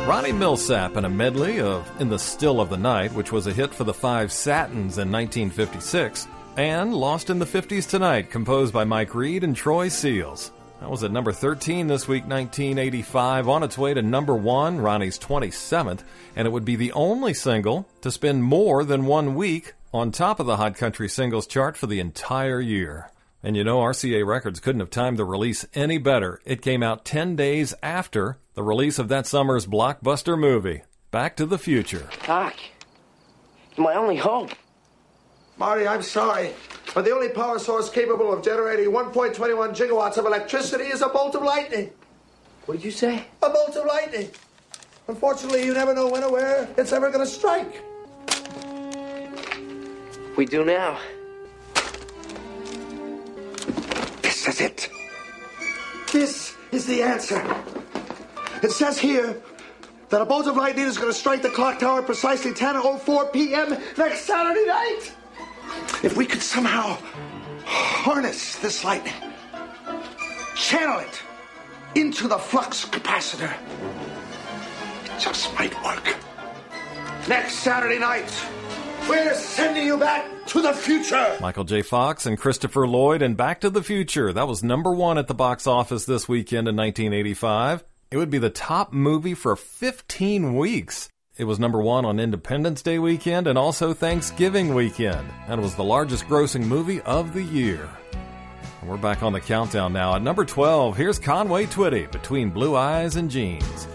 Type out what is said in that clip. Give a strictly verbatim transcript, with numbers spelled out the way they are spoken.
Ronnie Milsap in a medley of In the Still of the Night, which was a hit for the Five Satins in nineteen fifty-six, and Lost in the fifties Tonight, composed by Mike Reed and Troy Seals. That was at number thirteen this week, nineteen eighty-five, on its way to number one, Ronnie's twenty-seventh, and it would be the only single to spend more than one week on top of the Hot Country Singles chart for the entire year. And you know, R C A Records couldn't have timed the release any better. It came out ten days after the release of that summer's blockbuster movie, Back to the Future. Doc, you're my only hope. Marty, I'm sorry, but the only power source capable of generating one point two one gigawatts of electricity is a bolt of lightning. What did you say? A bolt of lightning. Unfortunately, you never know when or where it's ever going to strike. We do now. This is it. This is the answer. It says here that a bolt of lightning is going to strike the clock tower at precisely ten oh four p.m. next Saturday night. If we could somehow harness this lightning, channel it into the flux capacitor, it just might work. Next Saturday night, we're sending you back to the future. Michael J. Fox and Christopher Lloyd and Back to the Future. That was number one at the box office this weekend in nineteen eighty-five. It would be the top movie for fifteen weeks. It was number one on Independence Day weekend and also Thanksgiving weekend. And it was the largest grossing movie of the year. And we're back on the countdown now. At number twelve, here's Conway Twitty, Between Blue Eyes and Jeans.